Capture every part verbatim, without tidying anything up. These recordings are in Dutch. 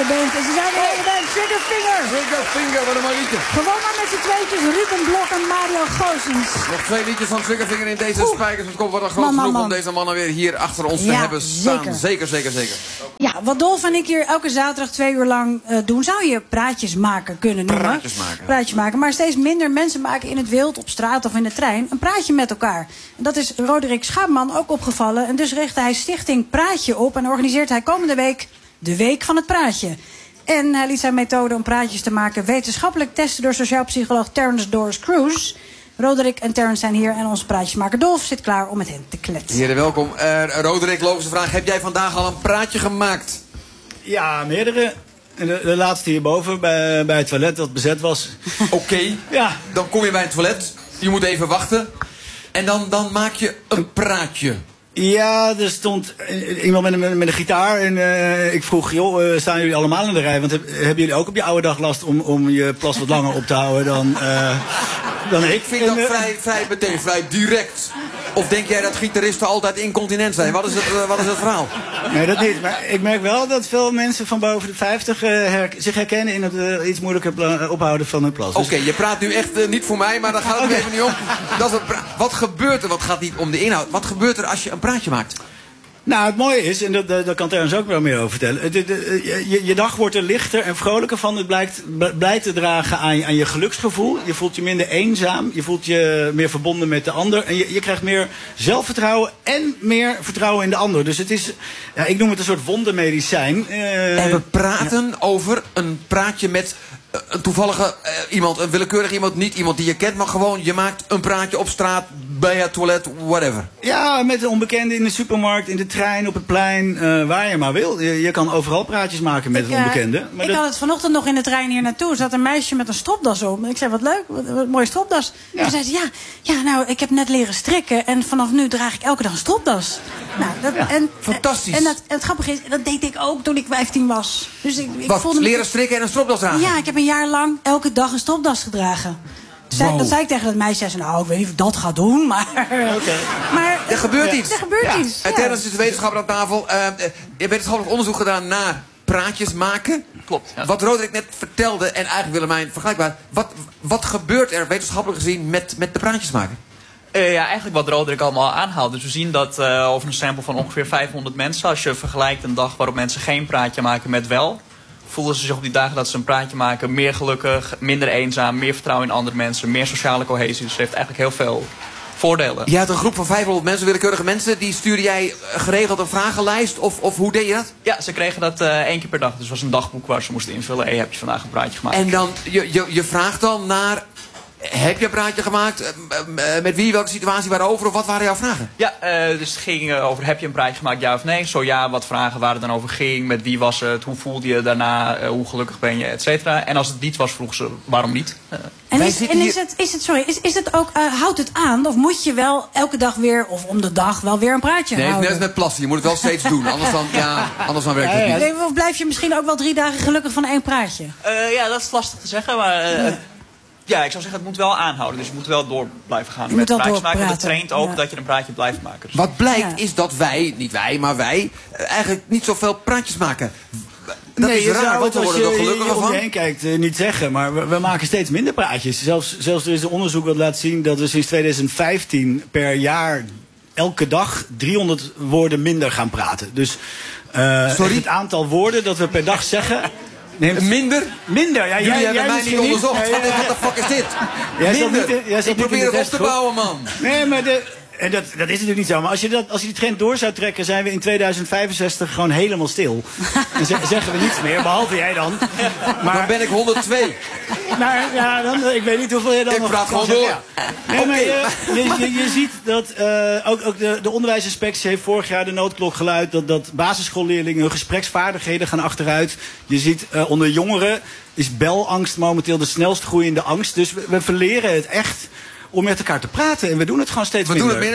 de band. En ze zijn de hele band. Triggerfinger. Triggerfinger, wat een mooi liedje. Gewoon maar met z'n tweetjes. Ruben Blok en Mario Goossens. Nog twee liedjes van Triggerfinger in deze Oeh. spijkers. Het komt wat een groot Man, man, genoeg man. om deze mannen weer hier achter ons te Ja, hebben staan. zeker. Zeker, zeker, zeker. Ja, wat Dolf en ik hier elke zaterdag twee uur lang uh, doen, zou je praatjes maken kunnen noemen. Praatjes maken. Praatjes maken. Maar steeds minder mensen maken in het wild, op straat of in de trein, een praatje met elkaar. En dat is Roderick Schaapman ook opgevallen. En dus richtte hij Stichting Praatje op en organiseert hij komende week de Week van het Praatje. En hij liet zijn methode om praatjes te maken wetenschappelijk testen door sociaal psycholoog Terence Doris Cruz. Roderick en Terence zijn hier en onze praatjesmaker Dolf zit klaar om met hen te kletsen. Heren, welkom. Uh, Roderick, logische vraag. Heb jij vandaag al een praatje gemaakt? Ja, meerdere. De, de laatste hierboven bij, bij het toilet dat bezet was. Oké. Okay. Ja. Dan kom je bij het toilet. Je moet even wachten. En dan, dan maak je een praatje. Ja, er stond iemand met een, met een gitaar en uh, ik vroeg, joh, uh, staan jullie allemaal in de rij? Want heb, hebben jullie ook op je oude dag last om, om je plas wat langer op te houden dan, uh, dan ik? Ik vind dat vrij, vrij meteen, vrij direct. Of denk jij dat gitaristen altijd incontinent zijn? Wat is het, uh, wat is het verhaal? Nee, dat niet. Maar ik merk wel dat veel mensen van boven de vijftig uh, her zich herkennen in het uh, iets moeilijker ophouden van hun plas. Oké, okay, je praat nu echt uh, niet voor mij, maar daar gaat het okay. even niet om. Dat is wat gebeurt er? Wat gaat niet om de inhoud? Wat gebeurt er als je een praatje maakt? Nou, het mooie is, en dat, dat kan Terence ook wel meer over vertellen. De, de, je, je dag wordt er lichter en vrolijker van. Het blijkt bij te dragen aan, aan je geluksgevoel. Je voelt je minder eenzaam. Je voelt je meer verbonden met de ander. En je, je krijgt meer zelfvertrouwen en meer vertrouwen in de ander. Dus het is, ja, ik noem het een soort wondermedicijn. Uh, en we praten ja. over een praatje met een toevallige uh, iemand, een willekeurig iemand, niet iemand die je kent, maar gewoon je maakt een praatje op straat, bij het toilet, whatever. Ja, met een onbekende in de supermarkt, in de trein, op het plein, uh, waar je maar wil. Je, je kan overal praatjes maken met ik, een onbekende. Uh, maar ik dat... had het vanochtend nog in de trein hier naartoe. Er zat een meisje met een stropdas op. Ik zei, wat leuk, wat, wat een mooie stropdas. Ja. Toen zei ze, ja, ja, nou, ik heb net leren strikken en vanaf nu draag ik elke dag een stropdas. Nou, dat, ja, en, fantastisch. En, dat, en het grappige is, dat deed ik ook toen ik vijftien was. Dus ik, ik wat, voelde leren me... strikken en een stropdas dragen? Ja, ik heb een jaar lang elke dag een stropdas gedragen. Zei, wow. Dat zei ik tegen dat meisje. Zei, nou, ik weet niet of ik dat ga doen, maar... Okay. maar er gebeurt ja. iets. Er gebeurt ja. iets. En ja. Terence is de wetenschapper aan tafel. Uh, je hebt wetenschappelijk onderzoek gedaan naar praatjes maken. Klopt. Ja. Wat Roderick net vertelde, en eigenlijk Willemijn vergelijkbaar. Wat, wat gebeurt er wetenschappelijk gezien met, met de praatjes maken? Uh, ja, eigenlijk wat Roderick allemaal aanhaalt. Dus we zien dat uh, over een sample van ongeveer vijfhonderd mensen... als je vergelijkt een dag waarop mensen geen praatje maken met wel... voelen ze zich op die dagen dat ze een praatje maken meer gelukkig, minder eenzaam, meer vertrouwen in andere mensen, meer sociale cohesie. Dus het heeft eigenlijk heel veel voordelen. Je had een groep van vijfhonderd mensen, willekeurige mensen. Die stuurde jij geregeld een vragenlijst? Of, of hoe deed je dat? Ja, ze kregen dat uh, één keer per dag. Dus het was een dagboek waar ze moesten invullen. Hé, heb je vandaag een praatje gemaakt? En dan, je, je, je vraagt dan naar... Heb je een praatje gemaakt? Uh, met wie, welke situatie, waarover? Of wat waren jouw vragen? Ja, uh, dus het ging uh, over heb je een praatje gemaakt, ja of nee? Zo ja, wat vragen waar het dan over ging? Met wie was het? Hoe voelde je daarna? Uh, hoe gelukkig ben je? Et cetera. En als het niet was, vroeg ze waarom niet? Uh, en is, en is, het, is het, sorry, is, is het ook, uh, houdt het aan? Of moet je wel elke dag weer, of om de dag, wel weer een praatje nee, houden? Nee, net als met plassen. Je moet het wel steeds doen. Anders dan, ja, anders dan werkt het ja, ja. niet. Of blijf je misschien ook wel drie dagen gelukkig van één praatje? Uh, ja, dat is lastig te zeggen, maar... Uh, ja. Ja, ik zou zeggen, het moet wel aanhouden. Dus je moet wel door blijven gaan je met moet praatjes maken. Want het praten. traint ook ja. dat je een praatje blijft maken. Dus. Wat blijkt ja. is dat wij, niet wij, maar wij... eigenlijk niet zoveel praatjes maken. Dat nee, is je raar, zou want het we als worden er je, gelukkiger je om van. je heen kijkt uh, niet zeggen, maar we, we maken steeds minder praatjes. Zelfs, zelfs er is een onderzoek dat laat zien dat we sinds tweeduizend vijftien per jaar... elke dag driehonderd woorden minder gaan praten. Dus uh, Sorry? het aantal woorden dat we per dag zeggen... Neemt... Minder? Minder, ja. Jullie jij, hebben jij mij niet onderzocht. Wat nee, de fuck is dit? Jij Minder. Niet, jij ik probeer het op te bouwen, man. Nee, maar de, en dat, dat is natuurlijk niet zo. Maar als je, dat, als je die trend door zou trekken, zijn we in tweeduizend vijfenzestig gewoon helemaal stil. En ze, zeggen we niets meer, behalve jij dan. Maar dan ben ik honderdtwee. Maar ja, dan, ik weet niet hoeveel je dan ik nog... Ik praat gewoon door. Ja. Nee, okay. maar je, je, je, je ziet dat uh, ook, ook de, de onderwijsinspectie heeft vorig jaar de noodklok geluid... dat, dat basisschoolleerlingen hun gespreksvaardigheden gaan achteruit. Je ziet uh, onder jongeren is belangst momenteel de snelst groeiende angst. Dus we, we verleren het echt om met elkaar te praten. En we doen het gewoon steeds we minder. We doen het minder.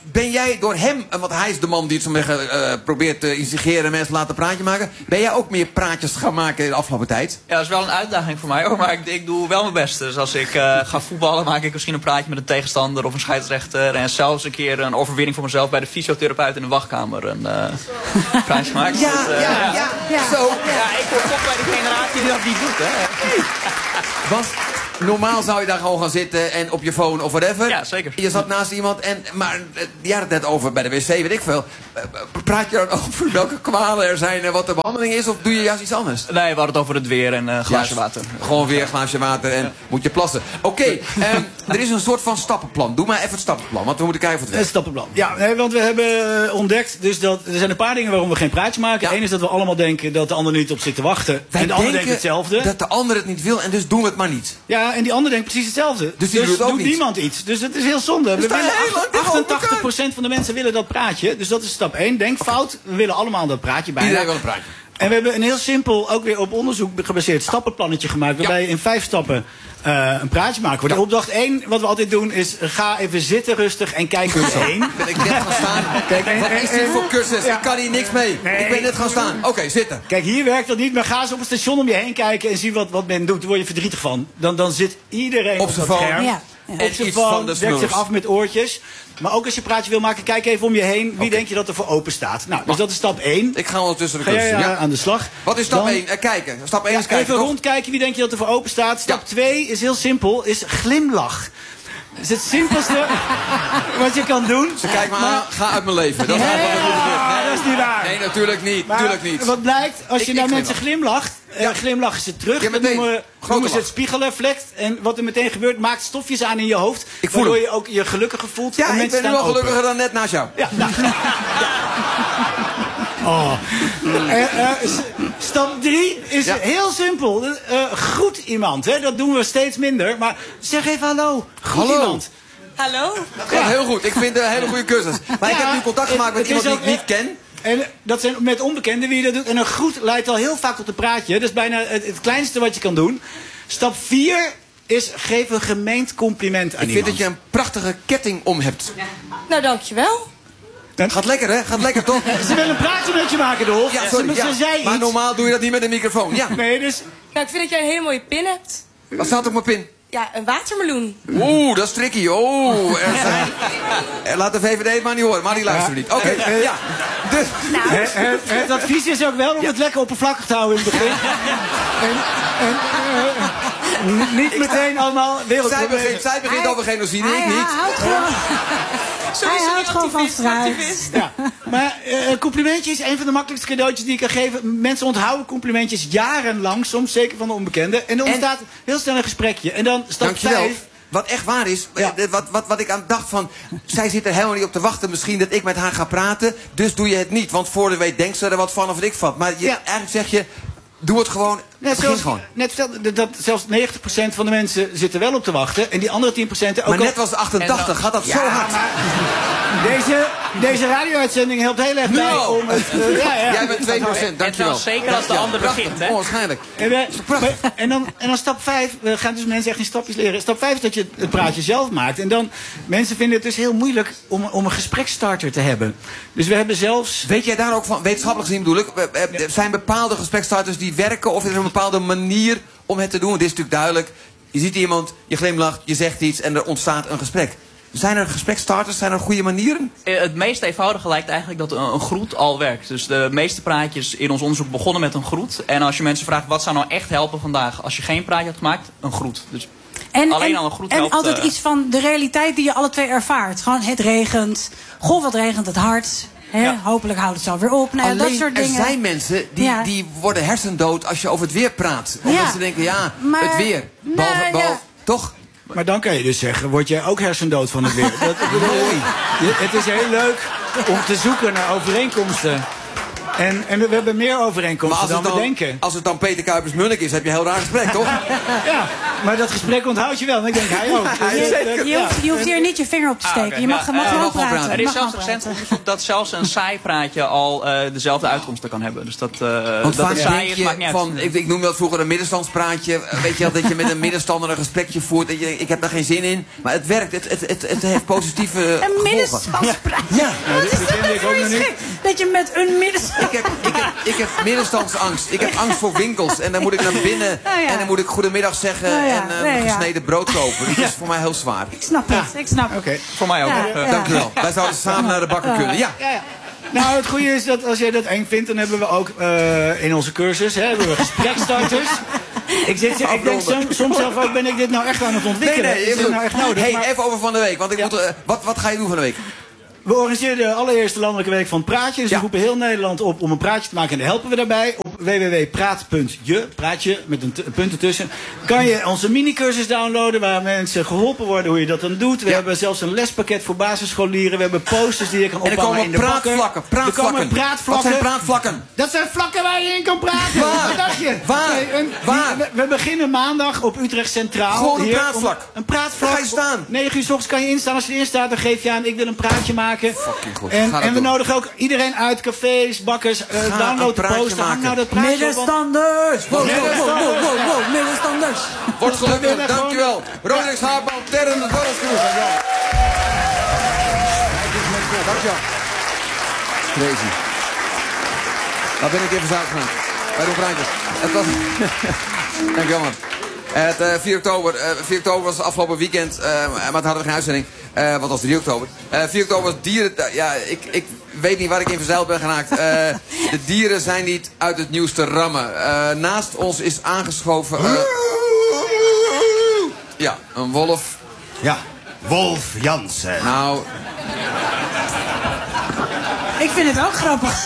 ben jij door hem, want hij is de man die het zo zeggen, uh, probeert te instigeren en mensen laten praatje maken. Ben jij ook meer praatjes gaan maken in de afgelopen tijd? Ja, dat is wel een uitdaging voor mij hoor, maar ik, ik doe wel mijn best. Dus als ik uh, ga voetballen, maak ik misschien een praatje met een tegenstander of een scheidsrechter. En zelfs een keer een overwinning voor mezelf bij de fysiotherapeut in de wachtkamer een uh, praatje maken. Ja, dat, uh, ja, ja, ja, ja. Zo. Ja, ik hoor toch bij de generatie die dat niet doet, hè. Was, normaal zou je daar gewoon gaan zitten en op je phone of whatever. Ja, zeker. Je zat naast iemand en, maar je had het net over bij de wc, weet ik veel. Praat je dan over welke kwalen er zijn en wat de behandeling is, of doe je juist iets anders? Nee, we hadden het over het weer en een uh, glaasje Juist. water. Gewoon weer een glaasje water en ja. moet je plassen. Oké, okay, um, er is een soort van stappenplan. Doe maar even het stappenplan, want we moeten kijken of het werkt. Het stappenplan. Ja, nee, want we hebben ontdekt dus dat er zijn een paar dingen waarom we geen praatje maken. Ja. Eén is dat we allemaal denken dat de ander niet op zit te wachten. Wij en de ander denkt denken hetzelfde. dat de ander het niet wil en dus doen we het maar niet. Ja, en die ander denkt precies hetzelfde. Dus die doet het ook doet niet. niemand iets. Dus het is heel zonde. We sta je willen heel lang tegen achtentachtig procent van de mensen willen dat praatje. Dus dat is stap één. Denk fout. We willen allemaal dat praatje bij. Iedereen wil een praatje. En we hebben een heel simpel, ook weer op onderzoek gebaseerd stappenplannetje gemaakt. Waarbij je in vijf stappen uh, een praatje maken. Ja. Opdracht één, wat we altijd doen, is ga even zitten rustig en kijk eens heen. Ben ik net gaan staan? Kijk, wat is dit voor cursus? Ja. Ik kan hier niks mee. Nee. Ik ben net gaan staan. Oké, okay, zitten. Kijk, hier werkt dat niet, maar ga eens op het station om je heen kijken en zie wat, wat men doet. Daar word je verdrietig van. Dan, dan zit iedereen op op zijn dat phone. scherm. Ja. Ja. Op zijn iets van phone, de dekt zich smurfs. af met oortjes. Maar ook als je een praatje wil maken, kijk even om je heen. Wie Okay. denk je dat er voor open staat? Nou, dus dat is stap één. Ik ga ondertussen de Ga jij cursus. uh, Ja. aan de slag. Wat is stap Dan- één? Uh, kijken. Stap één Ja, is kijken, even toch? rondkijken, wie denk je dat er voor open staat? Stap Ja. twee is heel simpel, is glimlach. Dat is het simpelste wat je kan doen. Ze kijkt me aan, ga uit mijn leven. Dat is Nee, eigenlijk wat we moeten doen. dat is niet waar. Nee, natuurlijk niet. Maar Natuurlijk niet. wat blijkt, als je Ik- naar ik mensen glimlacht, Ja. eh, glimlachen ze terug. Ja, dat meteen. noemen, we- Grote noemen ze lach. het spiegelreflect. En wat er meteen gebeurt, maakt stofjes aan in je hoofd. Ik voel waardoor hem. je ook je gelukkiger voelt. Ja, en ik mensen ben nu staan wel open. gelukkiger dan net naast jou. Ja, nou. Oh. Eh, eh, s- stap drie is Ja. heel simpel. Eh, groet iemand, hè. Dat doen we steeds minder. Maar zeg even hallo. Groet Hallo. iemand. Hallo? Dat gaat heel goed. Ik vind het een hele goede cursus. Maar ik Ja, heb nu contact gemaakt met het is iemand die ik ook- niet ken. En dat zijn met onbekenden wie dat doet. En een groet leidt al heel vaak tot een praatje. Dat is bijna het, het kleinste wat je kan doen. Stap vier is geef een gemeend compliment aan Ik vind iemand. dat je een prachtige ketting om hebt. Nou, dankjewel. Gaat lekker, hè? Gaat lekker, toch? Ze willen een praatje met je maken, Dolf. Ja, sorry. Ze, Ja. ze zei Maar iets. normaal doe je dat niet met een microfoon. Ja. Nee, dus... Nou, ik vind dat jij een hele mooie pin hebt. Wat staat op mijn pin? Ja, een watermeloen. Oeh, dat is tricky. Oeh, er zijn... Eh, Laat de V V D het maar niet horen. Maar die luisteren niet. Oké, Eh, eh, ja. Dus... Het, het, het advies is ook wel om het lekker oppervlakkig te houden in het begin. En, en, eh, n- niet meteen allemaal Zij wereldproblemen. begint, zij begint Hij- over genocide, Hij, ik hij niet. houdt gewoon, Sorry, hij sorry, houdt gewoon van activist, fruit. activist. Ja, maar eh, een complimentje is een van de makkelijkste cadeautjes die je kan geven. Mensen onthouden complimentjes jarenlang, soms zeker van de onbekende. En er ontstaat heel snel een gesprekje. En dan stap Dankjewel. vijf. Wat echt waar is, Ja. eh, wat, wat, wat ik aan dacht van... Zij zit er helemaal niet op te wachten misschien dat ik met haar ga praten. Dus doe je het niet. Want voor de weet denkt ze er wat van of wat ik van. Maar je, Ja. eigenlijk zeg je, doe het gewoon. Net begin zoals, gewoon. net vertelde, dat zelfs negentig procent van de mensen zitten wel op te wachten. En die andere tien procent ook Maar al- net was het achtentachtig, gaat dat zo hard. Deze, deze radio-uitzending helpt heel erg bij Nou. om het... eh, ja, ja. Jij bent twee procent, dankjewel. En zeker als de Ja, ander prachtig, begint, hè? onwaarschijnlijk. En, wij- prachtig. maar- en, dan, en dan stap vijf, we gaan dus mensen echt in stapjes leren. Stap vijf is dat je het praatje zelf maakt. En dan, mensen vinden het dus heel moeilijk om, om een gespreksstarter te hebben. Dus we hebben zelfs... Weet jij daar ook van, wetenschappelijk gezien bedoel ik, eh, eh, er zijn bepaalde gesprekstarters die werken of is er een bepaalde manier om het te doen? Dit is natuurlijk duidelijk. Je ziet iemand, je glimlacht, je zegt iets en er ontstaat een gesprek. Zijn er gesprekstarters, zijn er goede manieren? Eh, Het meest eenvoudige lijkt eigenlijk dat een, een groet al werkt. Dus de meeste praatjes in ons onderzoek begonnen met een groet. En als je mensen vraagt wat zou nou echt helpen vandaag als je geen praatje had gemaakt, een groet. Dus En, alleen en, al een groet en helpt, altijd eh, iets van de realiteit die je alle twee ervaart. Gewoon het regent. Goh, wat regent het hard. Hè? Ja. Hopelijk houdt het zo weer op. Nou, ja, dat Alleen, soort er dingen. zijn mensen die, Ja. die worden hersendood als je over het weer praat. Omdat Ja. ze denken, ja, Maar- het weer. Behalve, Nou, ja. behalve, toch? Maar dan kan je dus zeggen, word jij ook hersendood van het weer. Dat, ik bedoel, je- het is heel leuk om te zoeken naar overeenkomsten. En, en we hebben meer Maar overeenkomsten als dan het, we dan, denken. als het dan Peter Kuipers-Munnik is, heb je een heel raar gesprek, toch? Ja, maar dat gesprek onthoud je wel. En ik denk, hij ook. Hij Dus, zeker. eh, Je hoeft, je hoeft hier niet je vinger op te steken. Ah, oké. Je mag, Ja, mag eh, gewoon mag gewoon praten. praten. Er Je is mag zelfs gewoon recent praten. onderzoek dat zelfs een saai praatje al uh, dezelfde uitkomsten kan hebben. Dus dat, uh, Want dat vaak het saai denk is, maakt je niet van, uit. ik, ik noem dat vroeger een middenstandspraatje. Weet je wel, dat je met een middenstander een gesprekje voert. Dat je denkt, ik heb daar geen zin in. Maar het werkt, het, het, het, het heeft positieve Een gevolgen. middenstandspraat. Ja. Wat is dit dat kende nou ik voor ook nog iets niet. gek? Dat je met een middenstand... Ik heb, ik, heb, ik heb middenstandsangst. Ik heb angst voor winkels. En dan moet ik naar binnen. Oh ja. En dan moet ik goedemiddag zeggen. Oh ja. En een Nee, ja. gesneden brood kopen. Dat is voor mij heel zwaar. Ik snap het, ik snap het. Oké. Voor mij ook. Ja, Uh, ja. Dank u wel. Wij zouden samen naar de bakker kunnen. Ja. Ja, ja. Nou, het goede is dat als jij dat eng vindt, dan hebben we ook uh, in onze cursus hè, hebben we gesprekstarters. Ik, zit, ik denk soms, soms zelf ook, ben ik dit nou echt aan het Nee, ontwikkelen? nee. Is dit nou echt nodig? Hey, Maar even over van de week. Want ik Ja. moet, uh, wat, wat ga je doen van de week? we organiseren de allereerste landelijke week van het praatje. Dus Ja. we roepen heel Nederland op om een praatje te maken. En daar helpen we daarbij. Op w w w punt praat punt je, praatje met een, t- een punt ertussen, kan je onze minicursus downloaden waar mensen geholpen worden hoe je dat dan doet. We Ja. hebben zelfs een lespakket voor basisscholieren. We hebben posters die je kan En er ophangen komen in de bakker. praatvlakken. Er Praatvlakken. komen Wat praatvlakken. zijn praatvlakken? Dat zijn vlakken waar je in kan praten. Waar? Wat dacht je? Waar? Nee, een- Waar? die- we, we beginnen maandag op Utrecht Centraal. Gewoon een Hier, praatvlak. om- Een praatvlak. Daar ga je staan. negen uur 's ochtends kan je instaan. Als je erin staat, dan geef je aan, ik wil een praatje maken. Fucking goed. En, Ga dat en we doen. nodigen ook iedereen uit, cafés, bakkers. Uh, Ga download een de praatje poster, hang maken. nou dat praatje op. want- Middenstanders! Wow, wow, wow, wow, wow, wow, middenstanders! Wordt gelukkig, willen gewoon- dankjewel. Roderick Schaapman, Terren de Dorpskroeg. Dankjewel. Crazy. Daar ben ik even zaak gaan. Bij de praatjes. Het was... Dankjewel, man. Het uh, vier oktober. Uh, vier oktober was afgelopen weekend, uh, maar het hadden we geen uitzending. Uh, wat was drie oktober? Uh, vier oktober was dieren... Uh, ja, ik, ik weet niet waar ik in verzeild ben geraakt. Uh, de dieren zijn niet uit het nieuws te rammen. Uh, naast ons is aangeschoven... Uh, ja, een wolf. Ja, Wolf Jansen. Nou, Ik vind het ook grappig.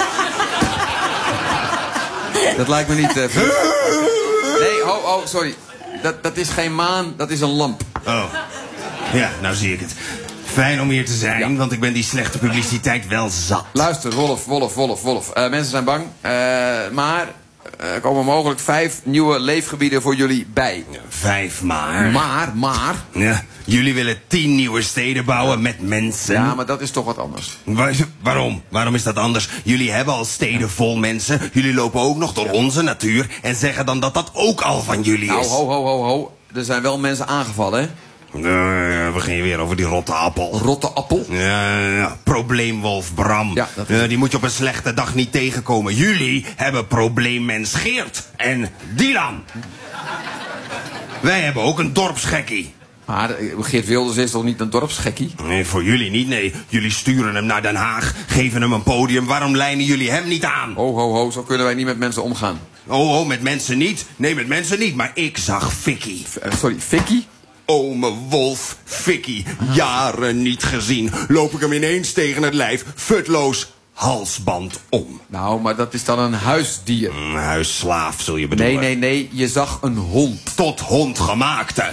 dat lijkt me niet... Uh, veel. Nee, oh, oh, sorry. Dat, dat is geen maan, dat is een lamp. Oh, ja, nou zie ik het. Fijn om hier te zijn, Ja. want ik ben die slechte publiciteit wel zat. Luister, wolf, wolf, wolf, wolf. Uh, mensen zijn bang, uh, maar er komen mogelijk vijf nieuwe leefgebieden voor jullie bij. Vijf maar. Maar, maar... Ja, jullie willen tien nieuwe steden bouwen met mensen. Ja, maar dat is toch wat anders. Wa- waarom? Waarom is dat anders? Jullie hebben al steden vol mensen. Jullie lopen ook nog door onze natuur. En zeggen dan dat dat ook al van jullie Nou, is. ho, ho, ho, ho. Er zijn wel mensen aangevallen, hè? Uh, we gingen weer over die rotte appel. Rotte appel. Ja, ja, probleemwolf Bram. Ja, dat is Eh, die moet je op een slechte dag niet tegenkomen. Jullie hebben probleemmens Geert en Dylan. Wij hebben ook een dorpsgekkie. Maar uh, Geert Wilders is toch niet een dorpsgekkie? Nee, voor jullie niet, nee. Jullie sturen hem naar Den Haag, geven hem een podium. Waarom lijnen jullie hem niet aan? Ho, ho, ho. Zo kunnen wij niet met mensen omgaan. Oh, oh, met mensen niet? Nee, met mensen niet. Maar ik zag Vicky. Uh, sorry, Vicky? Ome Wolf, Vicky. Jaren niet gezien. Loop ik hem ineens tegen het lijf. Futloos. Halsband om. Nou, maar dat is dan een huisdier. Een huisslaaf, zul je bedoelen. Nee, nee, nee. Je zag een hond. Tot hond gemaakte.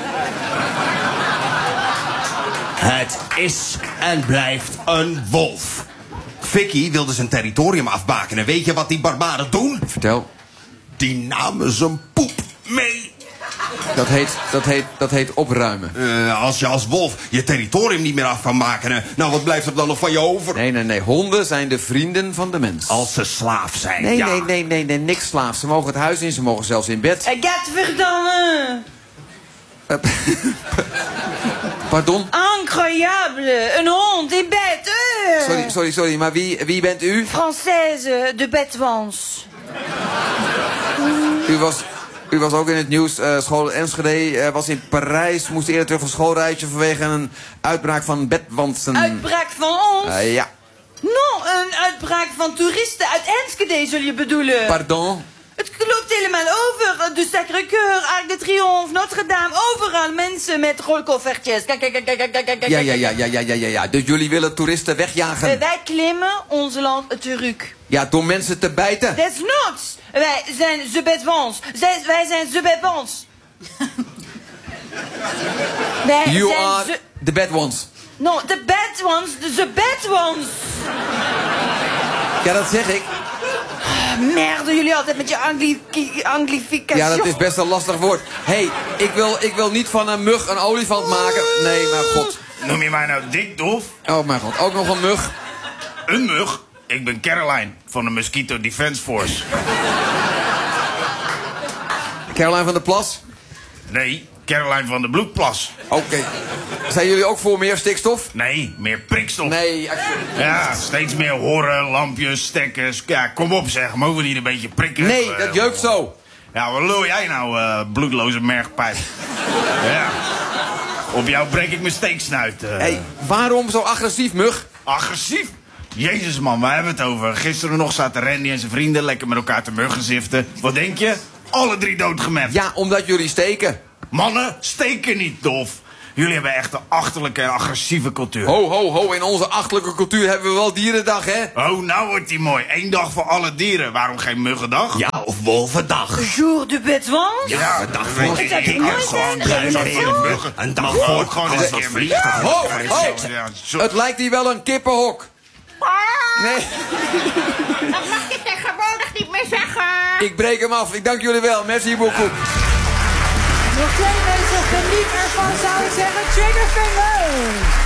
Het is en blijft een wolf. Vicky wilde zijn territorium afbakenen. Weet je wat die barbaren doen? Vertel. Die namen zijn poep mee. Dat heet, dat heet, dat heet opruimen. Uh, als je als wolf je territorium niet meer af kan maken... nou, wat blijft er dan nog van je over? Nee, nee, nee. Honden zijn de vrienden van de mens. Als ze slaaf zijn, Nee, ja. nee, nee, nee, nee. Niks slaaf. Ze mogen het huis in. Ze mogen zelfs in bed. Gadverdamme! Uh, Pardon? Incroyable! Een hond in bed! euh. Sorry, sorry, sorry. Maar wie, wie bent u? Française de Bedwans. U was, u was ook in het nieuws. Uh, school Enschede uh, was in Parijs. Moest eerder terug van schoolreisje vanwege een uitbraak van bedwansen. Uitbraak van ons? Uh, ja. Non, een uitbraak van toeristen uit Enschede zul je bedoelen. Pardon? Het loopt helemaal over. De Sacré-Cœur, Arc de Triomphe, Notre-Dame. Overal mensen met rolkoffertjes. Kijk, kijk, kijk, kijk, kijk, kijk, kijk. Ja, ja, ja, ja, ja, ja, ja, ja. Dus jullie willen toeristen wegjagen? Eh, Wij klimmen ons land terug. Ja, door mensen te bijten. Desnoods. Wij zijn de Bedwans. Zij- Wij zijn de Bedwans. Wij You zijn are ze- the bad ones. No, de Bedwans. De Bedwans. Ja, dat zeg ik. Merde, jullie altijd met je angli anglificatie. Ja, dat is best een lastig woord. Hé, hey, ik, wil, ik wil niet van een mug een olifant maken. Nee, maar god. Noem je mij nou dik, Dolf? Oh mijn god, ook nog een mug. Een mug? Ik ben Caroline van de Mosquito Defense Force. Caroline van der Plas? Nee, Caroline van de Bloedplas. Oké. Okay. Zijn jullie ook voor meer stikstof? Nee, meer prikstof. Nee. Ja, steeds meer horen, lampjes, stekkers. Ja, kom op zeg, mogen we niet een beetje prikken? Nee, dat jeukt zo. Ja, wat lul jij nou, uh, bloedloze mergpijp? Ja. Op jou breek ik mijn steeksnuit. Uh. Hey, waarom zo agressief, mug? Agressief? Jezus man, waar hebben we het over? Gisteren nog zaten Randy en zijn vrienden lekker met elkaar te muggen ziften. Wat denk je? Alle drie doodgemet. Ja, omdat jullie steken. Mannen, steken niet, Dolf. Jullie hebben echt een achterlijke en agressieve cultuur. Ho, ho, ho. In onze achterlijke cultuur hebben we wel dierendag, hè? Oh, nou wordt die mooi. Eén dag voor alle dieren. Waarom geen muggendag? Ja, of wolvendag. Jour de béton? Ja, een dag voor voor. Ik heb ik nooit heb gewoon gezien. duizend van de muggen. Een dag Mag voor. ook gewoon Als eens dat een keer vliegt. met- Ho, ho. Ja, zo- Het lijkt hier wel een kippenhok. Nee, Dat mag je tegenwoordig niet meer zeggen. ik breek hem af. Ik dank jullie wel. Merci beaucoup. Nog twee mensen, geniet ervan, zou ik zeggen. Triggerfinger!